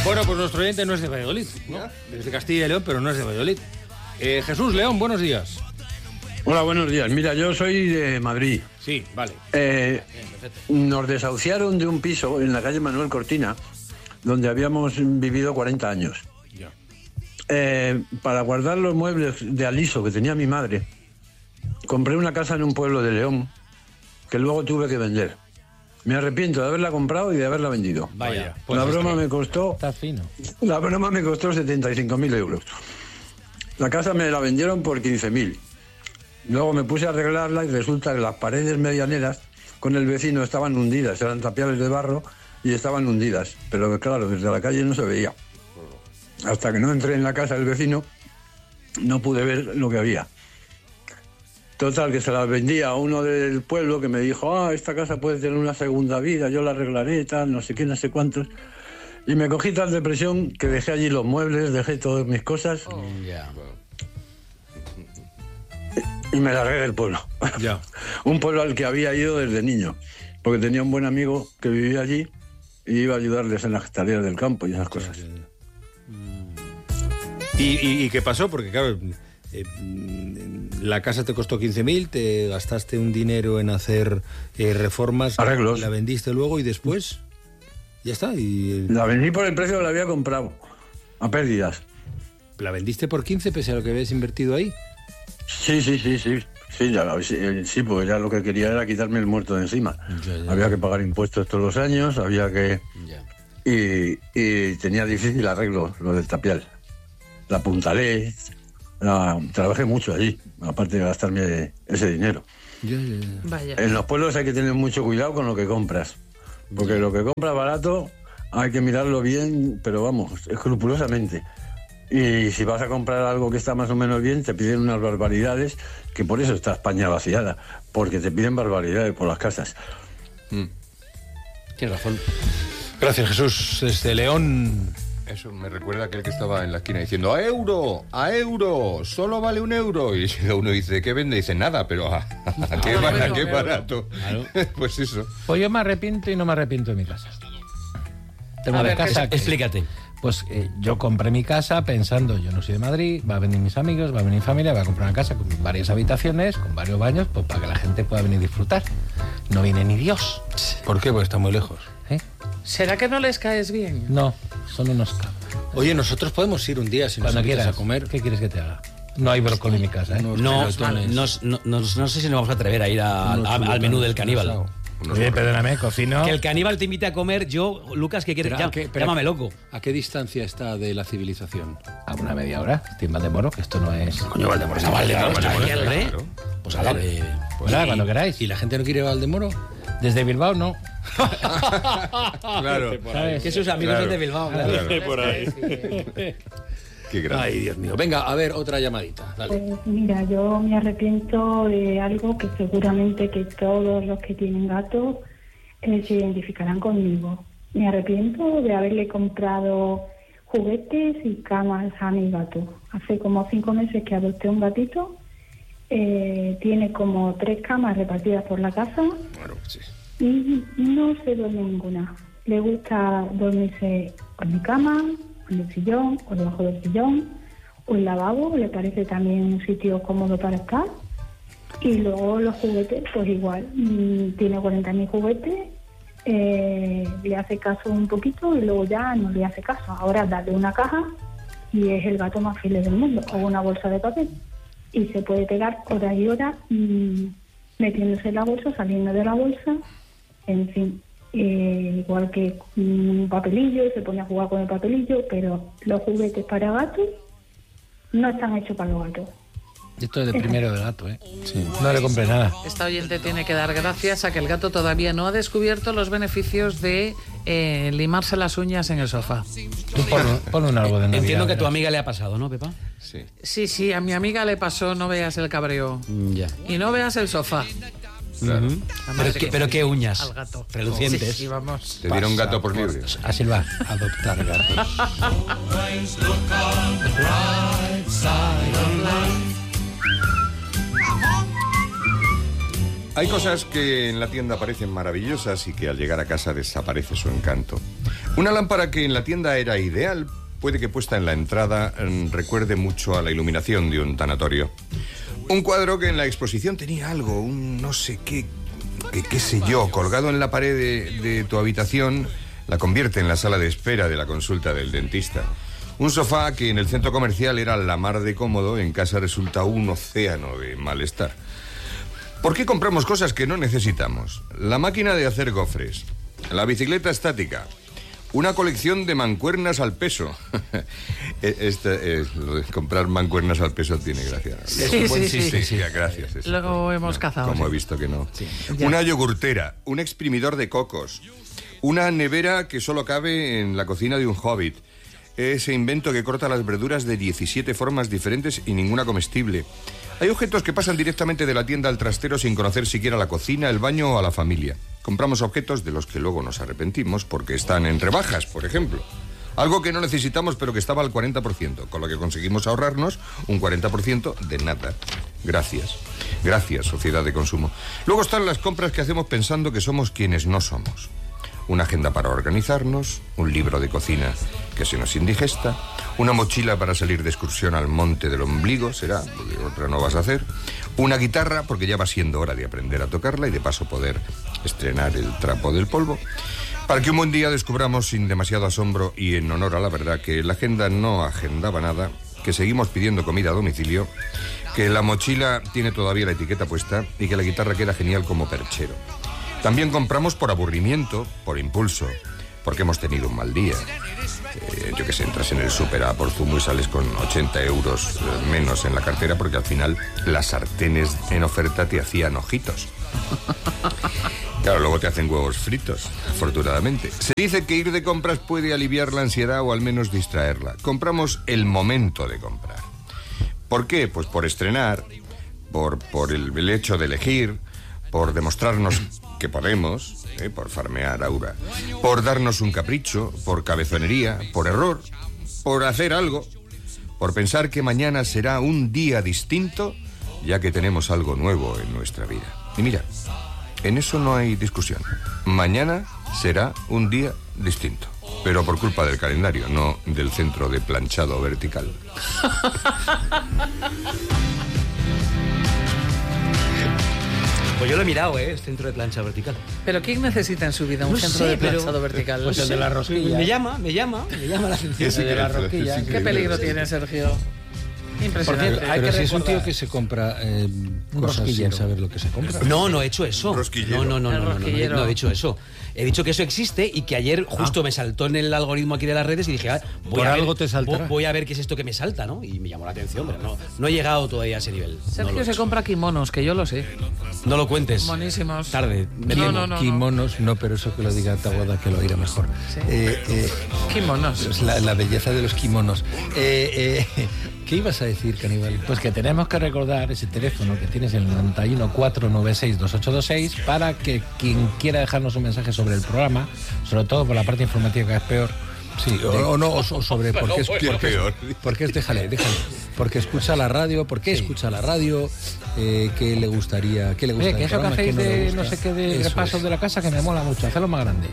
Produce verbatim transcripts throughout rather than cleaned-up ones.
Bueno, pues nuestro oyente no es de Valladolid, ¿no? Es de Castilla y León, pero no es de Valladolid. Eh, Jesús León, buenos días. Hola, buenos días. Mira, yo soy de Madrid. Sí, vale. Eh, nos desahuciaron de un piso en la calle Manuel Cortina, donde habíamos vivido cuarenta años. Ya. Eh, para guardar los muebles de aliso que tenía mi madre, compré una casa en un pueblo de León que luego tuve que vender. Me arrepiento de haberla comprado y de haberla vendido. Vaya. Pues la broma me costó... Está fino. La broma me costó setenta y cinco mil euros. La casa me la vendieron por quince mil. Luego me puse a arreglarla y resulta que las paredes medianeras con el vecino estaban hundidas, eran tapiales de barro y estaban hundidas. Pero claro, desde la calle no se veía. Hasta que no entré en la casa del vecino, no pude ver lo que había. Total, que se las vendía a uno del pueblo que me dijo, ah, esta casa puede tener una segunda vida, yo la arreglaré, tal, no sé qué, no sé cuántos. Y me cogí tal depresión que dejé allí los muebles, dejé todas mis cosas Oh, yeah. y me largué del pueblo. Ya. Un pueblo al que había ido desde niño, porque tenía un buen amigo que vivía allí y iba a ayudarles en las tareas del campo y esas cosas. ¿Y, y, y qué pasó? Porque claro, eh, la casa te costó quince mil, te gastaste un dinero en hacer eh, reformas, Arreglos. la vendiste luego y después ya está. Y La vendí por el precio que la había comprado, a pérdidas. la vendiste por quince pese a lo que habías invertido ahí. Sí, sí, sí, sí. Sí, ya, sí, sí, porque ya lo que quería era quitarme el muerto de encima. Ya, ya. Había que pagar impuestos todos los años, había que... Ya. Y, y tenía difícil arreglo, lo del tapial. La apuntalé, la, trabajé mucho allí, aparte de gastarme ese dinero. Ya, ya, ya. Vaya. En los pueblos hay que tener mucho cuidado con lo que compras, porque lo que compras barato hay que mirarlo bien, pero vamos, escrupulosamente. Y si vas a comprar algo que está más o menos bien, te piden unas barbaridades, que por eso está España vaciada, porque te piden barbaridades por las casas. Mm. Tienes razón. Gracias, Jesús. Desde León. Eso me recuerda a aquel que estaba en la esquina diciendo ¡a euro! ¡a euro! ¡Solo vale un euro! Y uno dice ¿qué vende? Dice nada, pero ¿a, a qué, Ah, bar- bueno, a qué claro. barato? Claro. Pues eso. Pues yo me arrepiento y no me arrepiento de mi casa. Tengo A una ver, casa que- Explícate. Pues eh, yo compré mi casa pensando, yo no soy de Madrid, va a venir mis amigos, va a venir mi familia, va a comprar una casa con varias habitaciones, con varios baños, pues para que la gente pueda venir a disfrutar. No viene ni Dios. ¿Por qué? Porque está muy lejos. ¿eh? ¿Será que no les caes bien? No, son unos cabros. Oye, nosotros podemos ir un día si nos Cuando invitas quieras a comer. ¿Qué quieres que te haga? No hay brócoli en mi casa, ¿eh? Unos No, pelotones. no, no, no, no sé si nos vamos a atrever a ir a- Unos a- al pelotones menú del asado. caníbal. Oye, perdóname, cocino. Que el caníbal te invite a comer, yo, Lucas, ¿qué quieres? Pero, Ya- ¿a qué- pero- llámame loco. ¿A qué distancia está de la civilización? A una media hora, estoy en Valdemoro, que esto no es... Coño, Valdemoro. Pues a Valdemoro, está ahí, Valdemoro, hombre. claro. Pues a ver, eh, pues Hola, sí. cuando queráis. ¿Y la gente no quiere ir a Valdemoro? Desde Bilbao, no. Claro. ¿Sabes? Que sus amigos Claro. son de Bilbao, claro. Por ahí. Qué grande. Ay, Dios mío. Venga, a ver, otra llamadita. Dale. Pues mira, yo me arrepiento de algo que seguramente que todos los que tienen gatos eh, se identificarán conmigo. Me arrepiento de haberle comprado juguetes y camas a mi gato. Hace como cinco meses que adopté un gatito. Eh, tiene como tres camas repartidas por la casa Bueno, sí. y no se duerme en ninguna. Le gusta dormirse en mi cama, en el sillón o debajo del sillón o el lavabo, le parece también un sitio cómodo para estar. Y luego los juguetes, pues igual, mm, tiene cuarenta mil juguetes, eh, le hace caso un poquito y luego ya no le hace caso. Ahora darle una caja y es el gato más feliz del mundo, o una bolsa de papel. Y se puede pegar horas y horas mm, metiéndose en la bolsa, saliendo de la bolsa, en fin. Eh, igual que un papelillo, se pone a jugar con el papelillo, pero los juguetes para gatos no están hechos para los gatos. Esto es de primero de gato, ¿eh? Sí. No le compré nada. Esta oyente tiene que dar gracias a que el gato todavía no ha descubierto los beneficios de eh, limarse las uñas en el sofá. Tú pon, pon un árbol de Navidad. Entiendo que a tu verás. amiga le ha pasado, ¿no, Pepa? Sí. Sí, sí, a mi amiga le pasó, no veas el cabreo. Ya. Y no veas el sofá. Claro. Ujú. La Pero, madre qué, que pero sí. qué uñas. Al gato. Relucientes. Sí, sí, vamos. Te dieron gato por libre. A Silva, adoptar gatos. Hay cosas que en la tienda parecen maravillosas y que al llegar a casa desaparece su encanto. Una lámpara que en la tienda era ideal, puede que puesta en la entrada recuerde mucho a la iluminación de un tanatorio. Un cuadro que en la exposición tenía algo, un no sé qué, qué, qué sé yo, colgado en la pared de, de tu habitación, la convierte en la sala de espera de la consulta del dentista. Un sofá que en el centro comercial era la mar de cómodo, en casa resulta un océano de malestar. ¿Por qué compramos cosas que no necesitamos? La máquina de hacer gofres, la bicicleta estática, una colección de mancuernas al peso. Este, eh, lo de comprar mancuernas al peso tiene gracia. Sí, sí, sí, sí, sí, sí. Gracias. Eso. Luego hemos No, cazado. Como sí. he visto que no. Sí. Una yogurtera, un exprimidor de cocos, una nevera que solo cabe en la cocina de un hobbit, ese invento que corta las verduras de diecisiete formas diferentes y ninguna comestible. Hay objetos que pasan directamente de la tienda al trastero sin conocer siquiera la cocina, el baño o a la familia. Compramos objetos de los que luego nos arrepentimos porque están en rebajas, por ejemplo. Algo que no necesitamos pero que estaba al cuarenta por ciento, con lo que conseguimos ahorrarnos un cuarenta por ciento de nada. Gracias. Gracias, sociedad de consumo. Luego están las compras que hacemos pensando que somos quienes no somos. Una agenda para organizarnos, un libro de cocina que se nos indigesta, una mochila para salir de excursión al monte del ombligo, será, porque otra no vas a hacer, una guitarra, porque ya va siendo hora de aprender a tocarla y de paso poder estrenar el trapo del polvo, para que un buen día descubramos sin demasiado asombro y en honor a la verdad que la agenda no agendaba nada, que seguimos pidiendo comida a domicilio, que la mochila tiene todavía la etiqueta puesta y que la guitarra queda genial como perchero. También compramos por aburrimiento, por impulso, porque hemos tenido un mal día. Eh, yo que sé, entras en el súper a por zumo y sales con ochenta euros menos en la cartera porque al final las sartenes en oferta te hacían ojitos. Claro, luego te hacen huevos fritos, afortunadamente. Se dice que ir de compras puede aliviar la ansiedad o al menos distraerla. Compramos el momento de comprar. ¿Por qué? Pues por estrenar, por, por el, el hecho de elegir, por demostrarnos que podemos, eh, por farmear aura, por darnos un capricho, por cabezonería, por error, por hacer algo, por pensar que mañana será un día distinto, ya que tenemos algo nuevo en nuestra vida. Y mira, en eso no hay discusión. Mañana será un día distinto, pero por culpa del calendario, no del centro de planchado vertical. Pues yo lo he mirado, ¿eh? El centro de plancha vertical. ¿Pero quién necesita en su vida un No centro sé, de pero- planchado vertical? Pues el de la rosquilla. Me llama, me llama, me llama la atención. Es El de la increíble, rosquilla. es ¿Qué increíble. peligro tiene, Sergio? Por Impresionante. cierto, hay Pero que si es un tío recordar- que se compra eh, Un cosas sin rosquillero. saber lo que se compra. No, no he hecho eso. Rosquillero. No, no, no, El no, no, no, no, rosquillero. no he dicho eso. He dicho que eso existe y que ayer justo me saltó en el algoritmo aquí de las redes y dije, ah, voy, Por a algo ver, te saltará. vo- voy a ver qué es esto que me salta, ¿no? Y me llamó la atención, pero no, no he llegado todavía a ese nivel. No Sergio lo, he se hecho. compra kimonos, que yo lo sé. No lo cuentes. Monísimos. Tarde. Me No, temo. no, no. Kimonos, no, pero eso que lo diga Taboada, que lo oirá mejor. Sí. Eh, eh, Kimonos. es la, la belleza de los kimonos. Eh, eh, ¿Qué ibas a decir, Caníbal? Pues que tenemos que recordar ese teléfono que tienes en el noventa y uno, cuatrocientos noventa y seis, veintiocho veintiséis para que quien quiera dejarnos un mensaje sobre el programa, sobre todo por la parte informativa que es peor. Sí, o, o no, o, so- sobre por qué es, Qué por qué- peor. por qué es, déjale, déjale. Porque escucha la radio, por qué escucha la radio, eh, qué le gustaría, qué le gusta Oye, que del eso que programa, hacéis qué no le de gusta. no sé qué de Eso repasos es. de la casa que me mola mucho, hacerlo más grande.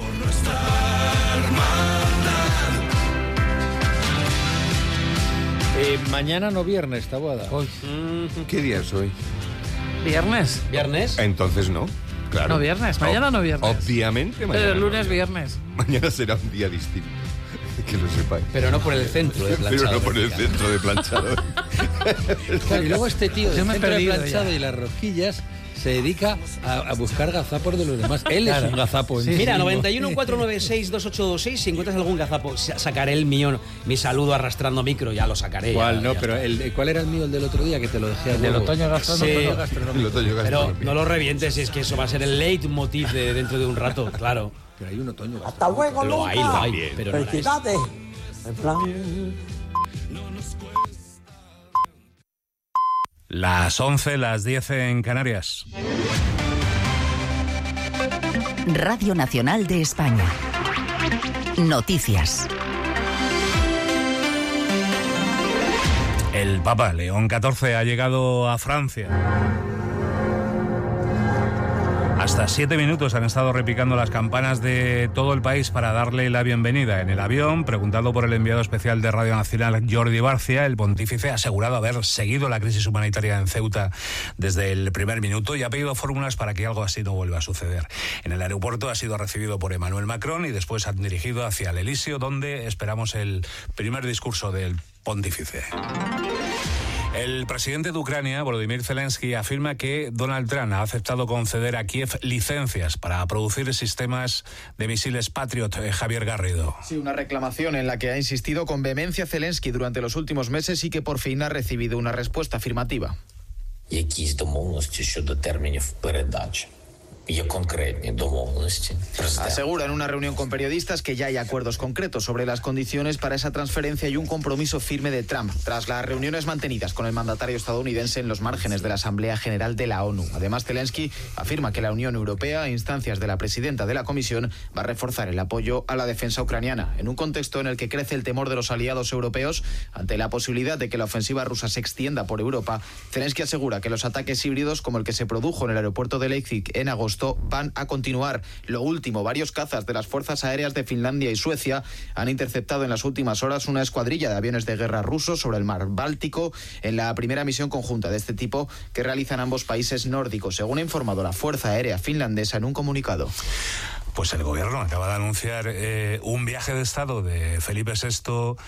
Eh, mañana no viernes, Taboada. Hoy. ¿Qué día es hoy? Viernes. ¿Viernes? Entonces no, claro. No viernes, mañana Ob- no viernes. Obviamente mañana. Pero el no lunes, viernes. Mañana será un día distinto. Que lo sepáis. Pero no por el centro de Pero planchado no por el vertical. centro de planchado. Claro, y luego este tío Yo del me he centro de perdido planchado ya. y las rosquillas se dedica a, a buscar gazapos de los demás. Él Claro. es un gazapo. en sí Mira, mismo. noventa y uno, cuatrocientos noventa y seis, veintiocho veintiséis, si encuentras algún gazapo, sa- sacaré el mío, mi saludo arrastrando micro, ya lo sacaré. ¿Cuál? ya- No, ya pero está. el, ¿cuál era el mío, el del otro día, que te lo dejé a El del huevo? otoño gastronómico. Sí. gastronómico. El otoño Pero gastronómico. no lo revientes, es que eso va a ser el leitmotiv de dentro de un rato, claro. Pero hay un otoño. Hasta luego, Lo hay, lo hay, pero no era eso. Felicidades. En plan. Las once, las diez en Canarias. Radio Nacional de España. Noticias. El Papa León catorce ha llegado a Francia. Hasta siete minutos han estado repicando las campanas de todo el país para darle la bienvenida en el avión. Preguntado por el enviado especial de Radio Nacional, Jordi Barcia, el pontífice ha asegurado haber seguido la crisis humanitaria en Ceuta desde el primer minuto y ha pedido fórmulas para que algo así no vuelva a suceder. En el aeropuerto ha sido recibido por Emmanuel Macron y después han dirigido hacia el Elíseo, donde esperamos el primer discurso del pontífice. El presidente de Ucrania, Volodymyr Zelensky, afirma que Donald Trump ha aceptado conceder a Kiev licencias para producir sistemas de misiles Patriot. Eh, Javier Garrido. Sí, una reclamación en la que ha insistido con vehemencia Zelensky durante los últimos meses y que por fin ha recibido una respuesta afirmativa. Asegura en una reunión con periodistas que ya hay acuerdos concretos sobre las condiciones para esa transferencia y un compromiso firme de Trump tras las reuniones mantenidas con el mandatario estadounidense en los márgenes de la Asamblea General de la ONU. Además, Zelensky afirma que la Unión Europea, a instancias de la presidenta de la Comisión, va a reforzar el apoyo a la defensa ucraniana, en un contexto en el que crece el temor de los aliados europeos ante la posibilidad de que la ofensiva rusa se extienda por Europa. Zelensky asegura que los ataques híbridos, como el que se produjo en el aeropuerto de Leipzig en agosto, van a continuar. Lo último, varios cazas de las fuerzas aéreas de Finlandia y Suecia han interceptado en las últimas horas una escuadrilla de aviones de guerra rusos sobre el mar Báltico en la primera misión conjunta de este tipo que realizan ambos países nórdicos, según ha informado la Fuerza Aérea finlandesa en un comunicado. Pues el gobierno acaba de anunciar eh, un viaje de Estado de Felipe sexto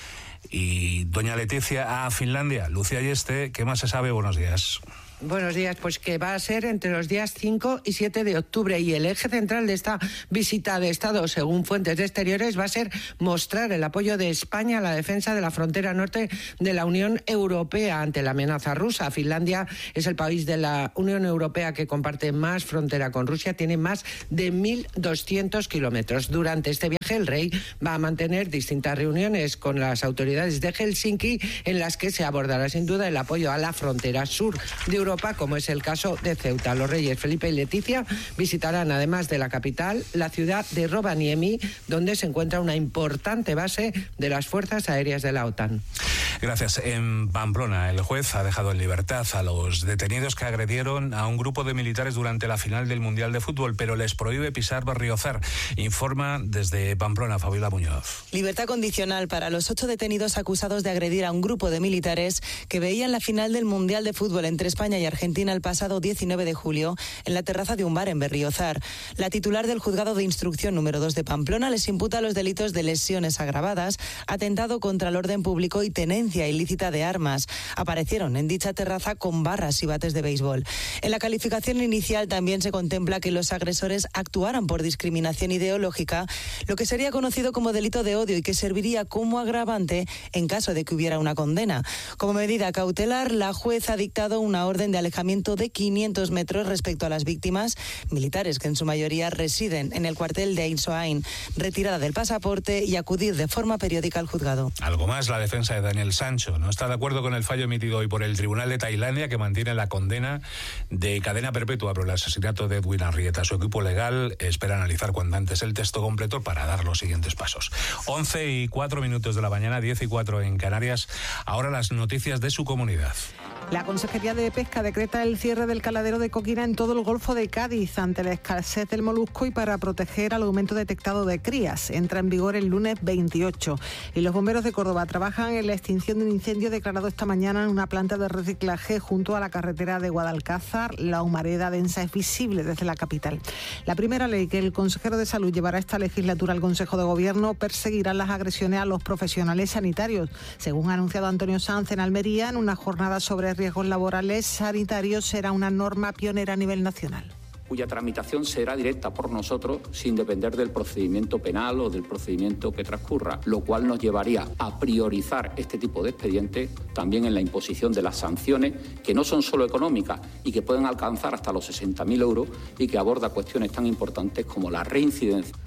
y doña Leticia a Finlandia. Lucía Yeste, ¿qué más se sabe? Buenos días. Buenos días, pues que va a ser entre los días cinco y siete de octubre y el eje central de esta visita de Estado, según fuentes de exteriores, va a ser mostrar el apoyo de España a la defensa de la frontera norte de la Unión Europea ante la amenaza rusa. Finlandia es el país de la Unión Europea que comparte más frontera con Rusia, tiene más de mil doscientos kilómetros. Durante este viaje el rey va a mantener distintas reuniones con las autoridades de Helsinki en las que se abordará sin duda el apoyo a la frontera sur de Europa. Europa, como es el caso de Ceuta. Los reyes Felipe y Leticia visitarán, además de la capital, la ciudad de Rovaniemi, donde se encuentra una importante base de las fuerzas aéreas de la OTAN. Gracias. En Pamplona, el juez ha dejado en libertad a los detenidos que agredieron a un grupo de militares durante la final del Mundial de Fútbol, pero les prohíbe pisar Berriozar. Informa desde Pamplona Fabiola Muñoz. Libertad condicional para los ocho detenidos acusados de agredir a un grupo de militares que veían la final del Mundial de Fútbol entre España y Argentina el pasado diecinueve de julio en la terraza de un bar en Berriozar. La titular del Juzgado de Instrucción número dos de Pamplona les imputa los delitos de lesiones agravadas, atentado contra el orden público y tenencia ilícita de armas. Aparecieron en dicha terraza con barras y bates de béisbol. En la calificación inicial también se contempla que los agresores actuaran por discriminación ideológica, lo que sería conocido como delito de odio y que serviría como agravante en caso de que hubiera una condena. Como medida cautelar, la jueza ha dictado una orden de alejamiento de quinientos metros respecto a las víctimas, militares que en su mayoría residen en el cuartel de Ain Soain, retirada del pasaporte y acudir de forma periódica al juzgado. Algo más, la defensa de Daniel Sancho no está de acuerdo con el fallo emitido hoy por el Tribunal de Tailandia, que mantiene la condena de cadena perpetua por el asesinato de Edwin Arrieta. Su equipo legal espera analizar cuanto antes el texto completo para dar los siguientes pasos. once y cuatro minutos de la mañana, diez y cuatro en Canarias. Ahora las noticias de su comunidad. La Consejería de Pesca decreta el cierre del caladero de Coquina en todo el Golfo de Cádiz ante la escasez del molusco y para proteger al aumento detectado de crías. Entra en vigor el lunes veintiocho. Y los bomberos de Córdoba trabajan en la extinción de un incendio declarado esta mañana en una planta de reciclaje junto a la carretera de Guadalcázar. La humareda densa es visible desde la capital. La primera ley que el consejero de Salud llevará esta legislatura al Consejo de Gobierno perseguirá las agresiones a los profesionales sanitarios. Según ha anunciado Antonio Sanz en Almería, en una jornada sobre riesgos laborales sanitarios será una norma pionera a nivel nacional. Cuya tramitación será directa por nosotros sin depender del procedimiento penal o del procedimiento que transcurra, lo cual nos llevaría a priorizar este tipo de expedientes también en la imposición de las sanciones, que no son solo económicas y que pueden alcanzar hasta los sesenta mil euros y que aborda cuestiones tan importantes como la reincidencia.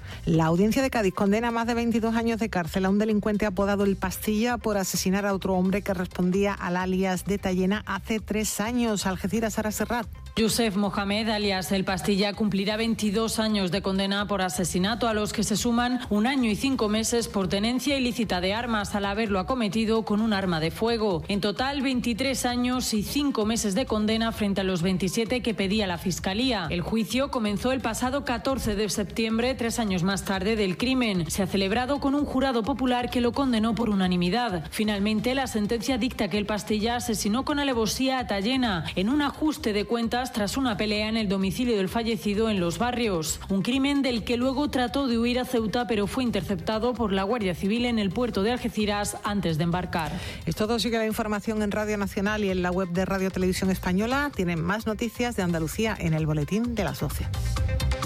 La audiencia de Cádiz condena a más de veintidós años de cárcel a un delincuente apodado El Pastilla por asesinar a otro hombre que respondía al alias de Tallena hace tres años. Algeciras, Sara Serrat. Youssef Mohamed, alias El Pastilla, cumplirá veintidós años de condena por asesinato, a los que se suman un año y cinco meses por tenencia ilícita de armas al haberlo acometido con un arma de fuego. En total, veintitrés años y cinco meses de condena frente a los veintisiete que pedía la Fiscalía. El juicio comenzó el pasado catorce de septiembre, tres años más tarde del crimen. Se ha celebrado con un jurado popular que lo condenó por unanimidad. Finalmente, la sentencia dicta que El Pastilla asesinó con alevosía a Tallena en un ajuste de cuentas tras una pelea en el domicilio del fallecido en Los Barrios. Un crimen del que luego trató de huir a Ceuta, pero fue interceptado por la Guardia Civil en el puerto de Algeciras antes de embarcar. Es todo. Sigue la información en Radio Nacional y en la web de Radio Televisión Española. Tienen más noticias de Andalucía en el boletín de las doce.